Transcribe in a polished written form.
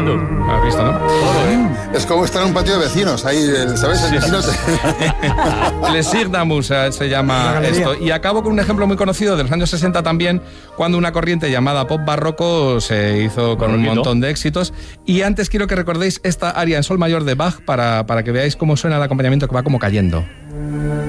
claro. ¿Has visto, no? Es como estar en un patio de vecinos, ahí, ¿sabes? El vecino Plaisir d'amour se llama esto. Y acabo con un ejemplo muy conocido de los años 60 también, cuando una corriente llamada pop barroco se hizo con un montón de éxitos. Y antes quiero que recordéis esta aria en sol mayor de Bach para que veáis cómo suena el acompañamiento, que va como cayendo.